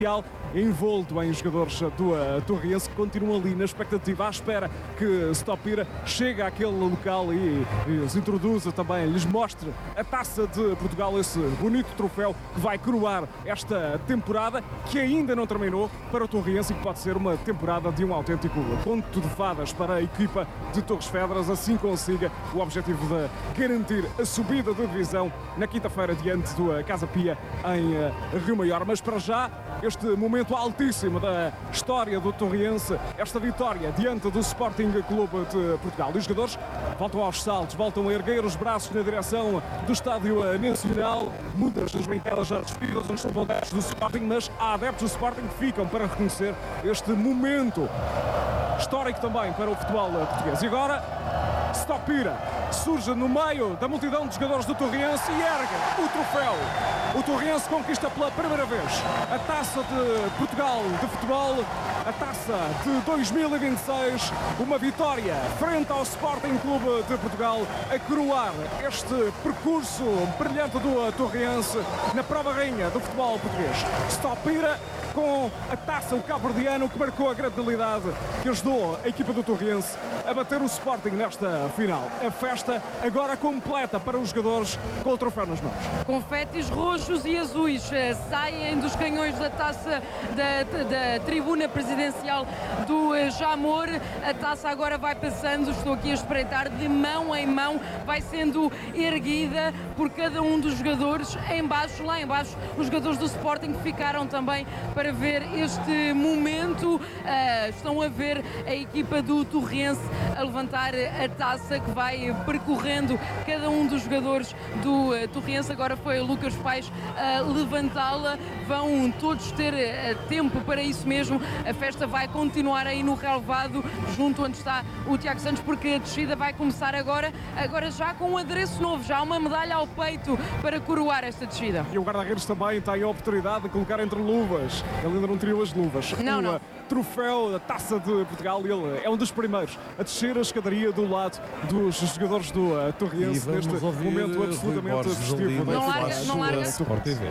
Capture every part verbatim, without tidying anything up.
envolto em jogadores do uh, Torriense que continuam ali na expectativa, à espera que Stopira chegue àquele local e, e os introduza também, lhes mostre a Taça de Portugal, esse bonito troféu que vai coroar esta temporada que ainda não terminou para o Torriense e que pode ser uma temporada de um autêntico conto de fadas para a equipa de Torres Vedras, assim consiga o objetivo de garantir a subida da divisão na quinta-feira diante do uh, Casa Pia em uh, Rio Maior. Mas para já, este momento altíssimo da história do Torriense, esta vitória diante do Sporting Clube de Portugal. E os jogadores voltam aos saltos, voltam a erguer os braços na direção do Estádio Nacional. Muitas das brincadas já despedidas, onde estão adeptos do Sporting, mas há adeptos do Sporting que ficam para reconhecer este momento histórico também para o futebol português. E agora, Stopira surge no meio da multidão de jogadores do Torriense e ergue o troféu. O Torriense conquista pela primeira vez a Taça de Portugal de futebol, a Taça de dois mil e vinte e seis, uma vitória frente ao Sporting Clube de Portugal, a coroar este percurso brilhante do Torriense na prova rainha do futebol português. Stopira com a taça, o cabo-verdiano, que marcou a grandiosidade que ajudou a equipa do Torriense a bater o Sporting nesta final. A festa agora completa para os jogadores com o troféu nas mãos. Confetes roxos e azuis saem dos canhões da taça da, da tribuna presidencial do Jamor. A taça agora vai passando, estou aqui a espreitar, de mão em mão, vai sendo erguida por cada um dos jogadores. Em baixo, lá em baixo, os jogadores do Sporting ficaram também para ver este momento. Uh, estão a ver a equipa do Torriense a levantar a taça que vai percorrendo cada um dos jogadores do uh, Torriense. Agora foi o Lucas Paes a levantá-la. Vão todos ter uh, tempo para isso mesmo. A festa vai continuar aí no relevado, junto onde está o Tiago Santos, porque a descida vai começar agora, agora já com um adereço novo, já uma medalha ao peito para coroar esta descida. E o guarda-redes também tem a oportunidade de colocar entre luvas. Ele ainda não tirou as luvas. Não, o não. Uh, troféu da Taça de Portugal. Ele é um dos primeiros a descer a escadaria do lado dos jogadores do uh, Torriense neste momento absolutamente festivo. Não larga, não larga. Sport T V.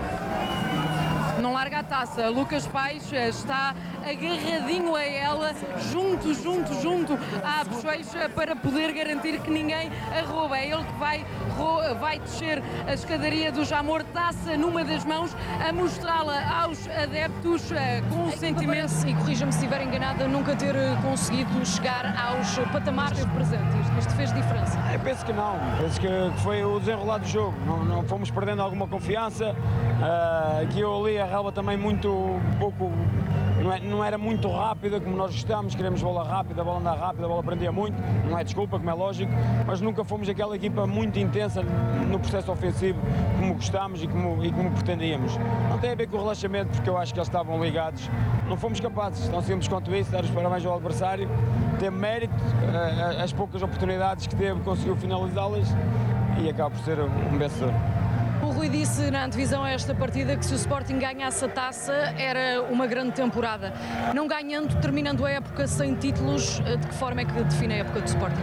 Não larga a taça. Lucas Paes está agarradinho a ela, junto, junto, junto à bochecha, para poder garantir que ninguém a rouba. É ele que vai, vai descer a escadaria do Jamor, taça numa das mãos, a mostrá-la aos adeptos com um sentimento. E corrija-me se estiver enganada, nunca ter conseguido chegar aos patamares que presente. Isto, isto fez diferença? Eu penso que não. Penso que foi o desenrolar do jogo. Não, não fomos perdendo alguma confiança. Uh, aqui eu ali a relva também muito pouco. Não, é, não era muito rápida como nós gostamos, queremos bola rápida, a bola anda rápida, a bola prendia muito, não é desculpa, como é lógico, mas nunca fomos aquela equipa muito intensa no processo ofensivo como gostámos e como, e como pretendíamos. Não tem a ver com o relaxamento, porque eu acho que eles estavam ligados, não fomos capazes, tão simples quanto isso, dar os parabéns ao adversário, teve mérito, as poucas oportunidades que teve conseguiu finalizá-las e acaba por ser um vencedor. O Rui disse na antevisão a esta partida que se o Sporting ganhasse a taça era uma grande temporada. Não ganhando, terminando a época sem títulos, de que forma é que define a época do Sporting?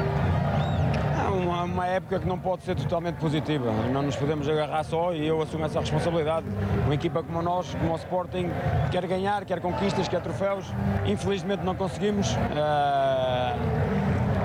É uma, uma época que não pode ser totalmente positiva. Não nos podemos agarrar só e eu assumo essa responsabilidade. Uma equipa como nós, como o Sporting, quer ganhar, quer conquistas, quer troféus. Infelizmente não conseguimos. Uh...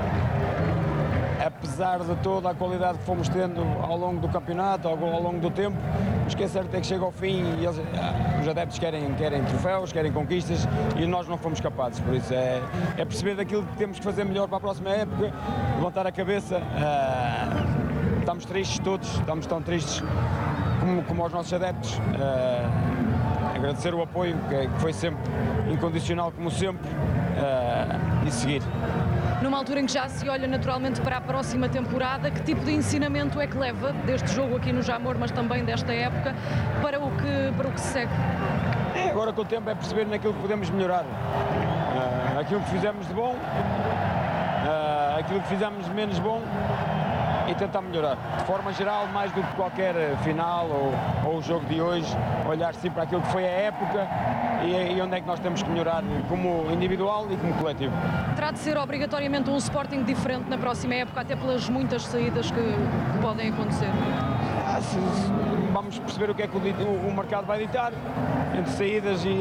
Apesar de toda a qualidade que fomos tendo ao longo do campeonato, ao, ao longo do tempo, o que é certo é que chega ao fim e eles, os adeptos querem, querem troféus, querem conquistas e nós não fomos capazes. Por isso é, é perceber daquilo que temos que fazer melhor para a próxima época, levantar a cabeça. Uh, estamos tristes todos, estamos tão tristes como, como os nossos adeptos. Uh, agradecer o apoio, que, que foi sempre incondicional, como sempre, uh, e seguir. Numa altura em que já se olha naturalmente para a próxima temporada, que tipo de ensinamento é que leva deste jogo aqui no Jamor, mas também desta época, para o que, para o que se segue? É, agora com o tempo é perceber naquilo que podemos melhorar. Uh, aquilo que fizemos de bom, uh, aquilo que fizemos de menos bom e tentar melhorar. De forma geral, mais do que qualquer final ou, ou o jogo de hoje, olhar sempre para aquilo que foi a época e, e onde é que nós temos que melhorar como individual e como coletivo. Terá de ser obrigatoriamente um Sporting diferente na próxima época, até pelas muitas saídas que, que podem acontecer? Ah, acontece, vamos perceber o que é que o, o mercado vai ditar, entre saídas e